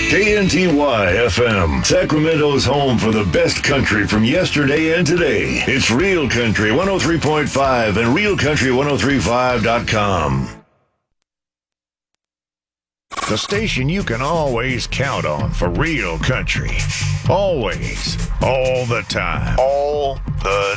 KNTY FM, Sacramento's home for the best country from yesterday and today. It's Real Country 103.5 and realcountry1035.com. The station you can always count on for real country. Always. All the time. All the